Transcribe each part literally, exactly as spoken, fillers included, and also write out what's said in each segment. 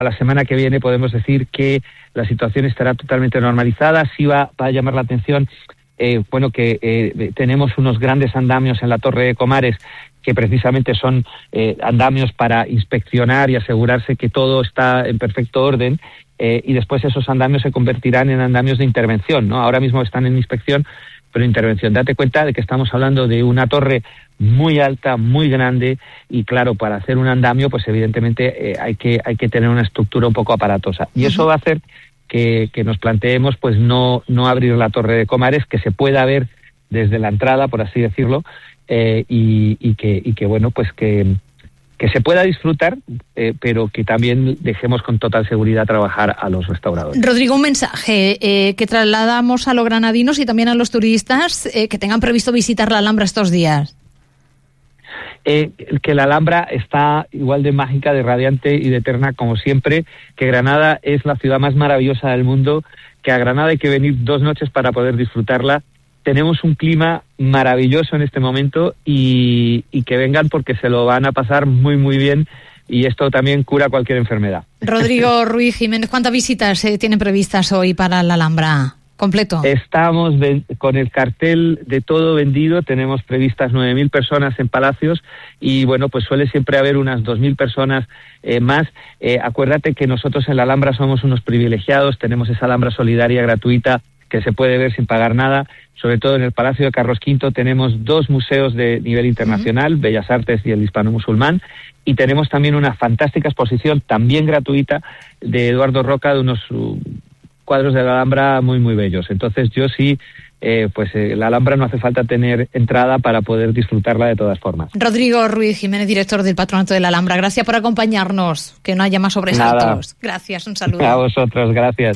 la semana que viene podemos decir que la situación estará totalmente normalizada. Sí va, va a llamar la atención, eh, bueno, que eh, tenemos unos grandes andamios en la Torre de Comares que precisamente son eh, andamios para inspeccionar y asegurarse que todo está en perfecto orden, eh, y después esos andamios se convertirán en andamios de intervención, ¿no? Ahora mismo están en inspección, pero intervención. Date cuenta de que estamos hablando de una torre muy alta, muy grande, y claro, para hacer un andamio, pues evidentemente eh, hay que hay que tener una estructura un poco aparatosa. Y eso va a hacer que, que nos planteemos pues no, no abrir la Torre de Comares, que se pueda ver desde la entrada, por así decirlo, eh, y, y que y que bueno, pues que que se pueda disfrutar, eh, pero que también dejemos con total seguridad trabajar a los restauradores. Rodrigo, un mensaje eh, que trasladamos a los granadinos y también a los turistas eh, que tengan previsto visitar la Alhambra estos días. Eh, que la Alhambra está igual de mágica, de radiante y de eterna como siempre, que Granada es la ciudad más maravillosa del mundo, que a Granada hay que venir dos noches para poder disfrutarla. Tenemos un clima maravilloso en este momento y, y que vengan porque se lo van a pasar muy muy bien, y esto también cura cualquier enfermedad. Rodrigo Ruiz Jiménez, ¿cuántas visitas eh, tienen previstas hoy para la Alhambra completo? Estamos ven- con el cartel de todo vendido, tenemos previstas nueve mil personas en Palacios y bueno, pues suele siempre haber unas dos mil personas eh, más. Eh, acuérdate que nosotros en la Alhambra somos unos privilegiados, tenemos esa Alhambra solidaria gratuita que se puede ver sin pagar nada. Sobre todo en el Palacio de Carlos quinto tenemos dos museos de nivel internacional, uh-huh. Bellas Artes y el Hispano-Musulmán, y tenemos también una fantástica exposición, también gratuita, de Eduardo Roca, de unos uh, cuadros de la Alhambra muy, muy bellos. Entonces yo sí, eh, pues eh, la Alhambra no hace falta tener entrada para poder disfrutarla de todas formas. Rodrigo Ruiz Jiménez, director del Patronato de la Alhambra, gracias por acompañarnos, que no haya más sobresaltos. Nada. Gracias, un saludo. A vosotros, gracias.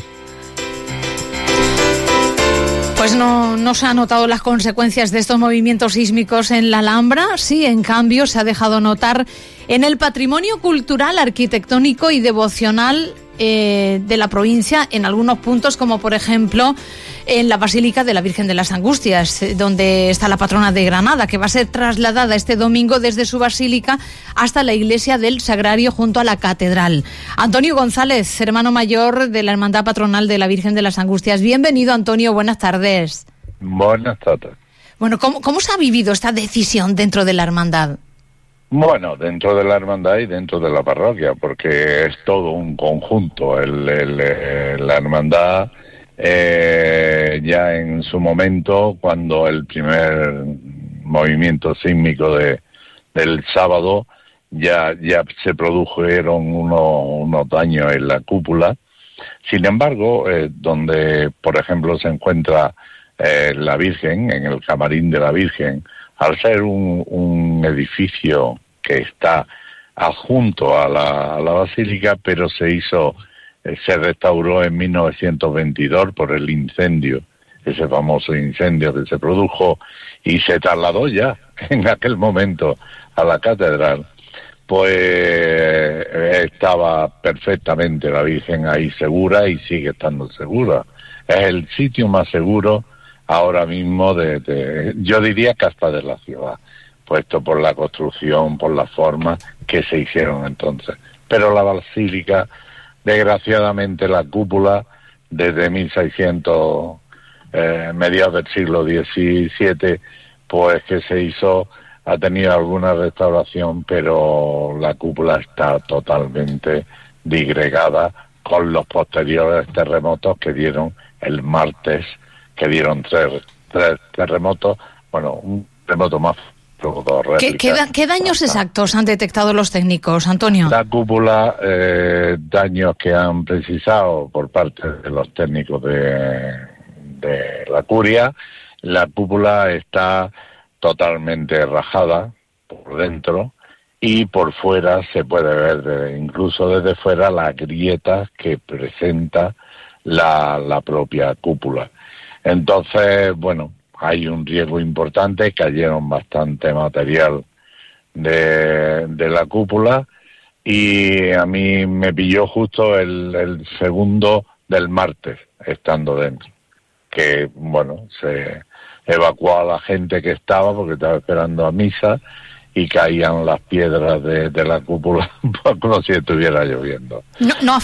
Pues no, no se han notado las consecuencias de estos movimientos sísmicos en la Alhambra, sí, en cambio se ha dejado notar en el patrimonio cultural, arquitectónico y devocional eh, de la provincia, en algunos puntos, como por ejemplo en la Basílica de la Virgen de las Angustias, donde está la patrona de Granada, que va a ser trasladada este domingo desde su basílica hasta la iglesia del Sagrario junto a la catedral. Antonio González, hermano mayor de la Hermandad Patronal de la Virgen de las Angustias. Bienvenido, Antonio, buenas tardes. Buenas tardes. Bueno, ¿cómo, cómo se ha vivido esta decisión dentro de la hermandad? Bueno, dentro de la hermandad y dentro de la parroquia, porque es todo un conjunto. El, el, el, la hermandad, eh, ya en su momento, cuando el primer movimiento sísmico de, del sábado, ya, ya se produjeron unos, unos daños en la cúpula. Sin embargo, eh, donde, por ejemplo, se encuentra eh, la Virgen, en el camarín de la Virgen, al ser un, un edificio que está adjunto a la, a la basílica, pero se hizo, eh, se restauró en mil novecientos veintidós por el incendio, ese famoso incendio que se produjo, y se trasladó ya en aquel momento a la catedral, pues eh, estaba perfectamente la Virgen ahí segura y sigue estando segura. Es el sitio más seguro ahora mismo de, de yo diría que hasta de la ciudad, puesto por la construcción, por las formas que se hicieron entonces. Pero la basílica, desgraciadamente la cúpula, desde mil seiscientos, eh, mediados del siglo diecisiete, pues que se hizo, ha tenido alguna restauración, pero la cúpula está totalmente disgregada con los posteriores terremotos que dieron el martes, que dieron tres, tres terremotos, bueno, un terremoto más, dos ¿Qué, qué, da, ¿Qué daños exactos han detectado los técnicos, Antonio? La cúpula, eh, daños que han precisado por parte de los técnicos de, de la curia, la cúpula está totalmente rajada por dentro y por fuera se puede ver, de, incluso desde fuera, las grietas que presenta la, la propia cúpula. Entonces, bueno, hay un riesgo importante, cayeron bastante material de, de la cúpula y a mí me pilló justo el, el segundo del martes, estando dentro, que, bueno, se evacuó a la gente que estaba porque estaba esperando a misa y caían las piedras de, de la cúpula como si estuviera lloviendo. No, no